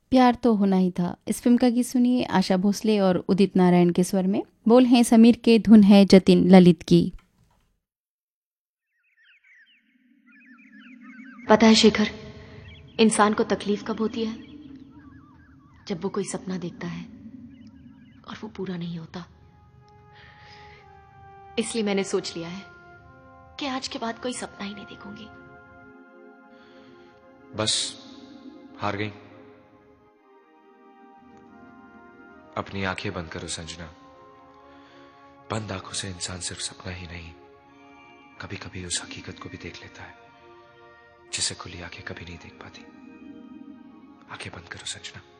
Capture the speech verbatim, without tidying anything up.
प्यार तो होना ही था। इस फिल्म का गीत सुनिए आशा भोसले और उदित नारायण के स्वर में। बोल हैं समीर के, धुन है जतिन ललित की। पता है शेखर, इंसान को तकलीफ कब होती है? जब वो कोई सपना देखता है और वो पूरा नहीं होता। इसलिए मैंने सोच लिया है कि आज के बाद कोई सपना ही नहीं देखूंगी। बस हार गई। अपनी आंखें बंद करो संजना। बंद आंखों से इंसान सिर्फ सपना ही नहीं, कभी कभी उस हकीकत को भी देख लेता है जिसे खुली आंखें कभी नहीं देख पाती। आंखें बंद करो संजना।